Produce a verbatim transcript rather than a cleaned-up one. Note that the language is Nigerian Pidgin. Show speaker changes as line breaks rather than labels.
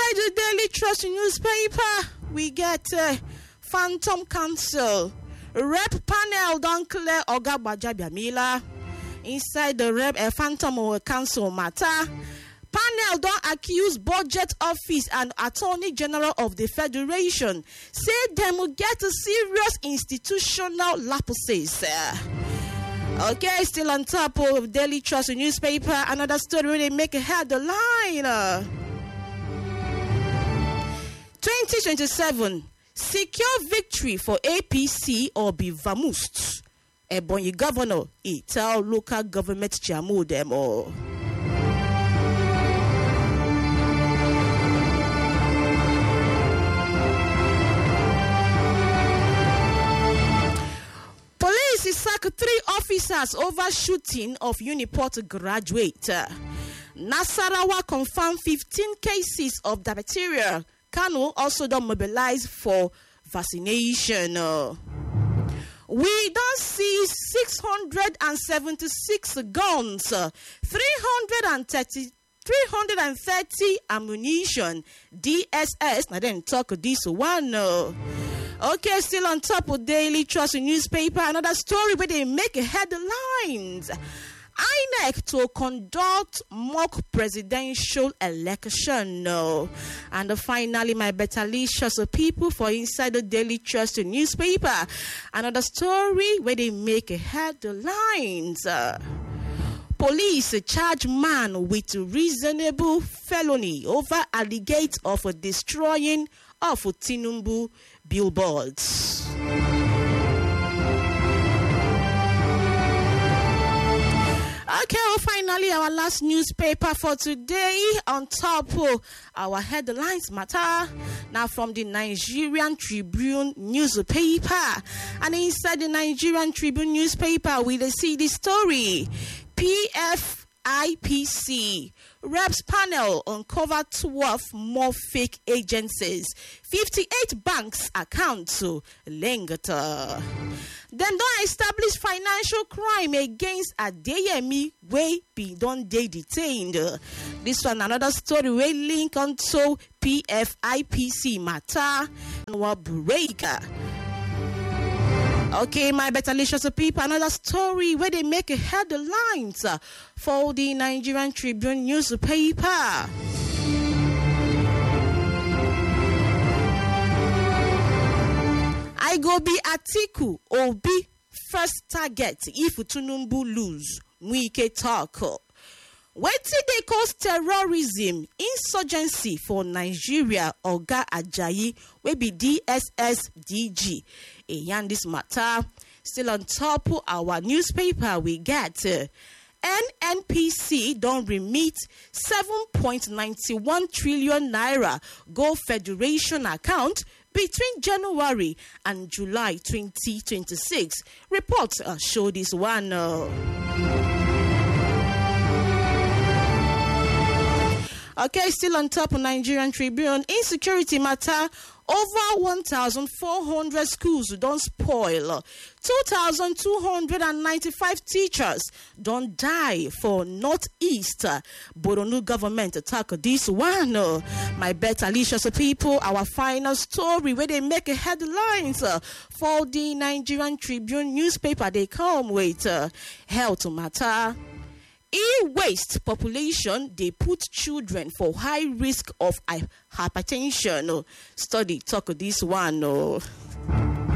Inside the Daily Trust newspaper, we get uh, Phantom Council. Rep panel don't clear Oga Gbajabiamila. Inside the Rep uh, Phantom Council matter, panel don't accuse Budget Office and Attorney General of the Federation. Say them will get a serious institutional lapses. Okay, still on top of Daily Trust newspaper, another story where they make a headline. twenty twenty-seven, secure victory for A P C or be vamoosed. Ebonyi governor, he tell local government jamu them all. Police sack three officers over shooting of Uniport graduate. Nasarawa confirmed fifteen cases of diphtheria. Kano also don't mobilize for vaccination. We don't see six hundred seventy-six guns, three hundred thirty, three hundred thirty ammunition, D S S. Now then talk this one. Okay, still on top of Daily Trust newspaper, another story where they make headlines. I N E C to conduct mock presidential election. No. And uh, finally, my betterlicious people for inside the Daily Trust newspaper. Another story where they make headlines. Uh, police charge man with reasonable felony over allegate of uh, destroying of uh, Tinubu billboards. Okay, well, finally, our last newspaper for today on top of our headlines matter. Now from the Nigerian Tribune newspaper. And inside the Nigerian Tribune newspaper, we see the story. P F I P C Reps panel uncover twelve more fake agencies. fifty-eight banks account to Lengata. Then don't establish financial crime against Adeyemi wey be don dey detained. This one another story wey link onto P F I P C matter and what breaker. Okay, my betterlicious people, another story where they make a headlines for the Nigerian Tribune newspaper. I go be Atiku Obi first target if Tinubu lose. Wike talk. Wetin dey cause terrorism, insurgency for Nigeria, Oga Ajayi, wey be D S S D G. And this matter, still on top of our newspaper, we get uh, N N P C don't remit seven point nine one trillion naira go Federation account between January and July twenty twenty-six. Reports uh, show this one. Uh, Okay, still on top of Nigerian Tribune. Insecurity matter. Over one thousand four hundred schools don't spoil. two thousand two hundred ninety-five teachers don't die for Northeast. Borno government attack this one. My betterlicious people, our final story where they make headlines for the Nigerian Tribune newspaper. They come with uh, health matter. E-waste population, they put children for high risk of hypertension. Study talk this one.